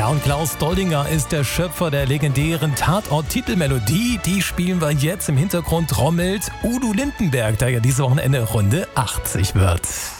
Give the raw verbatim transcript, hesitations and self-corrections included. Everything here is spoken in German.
und Klaus Doldinger ist der Schöpfer der legendären Tatort-Titelmelodie. Die spielen wir jetzt. Im Hintergrund trommelt Udo Lindenberg, der ja dieses Wochenende Runde achtzig wird.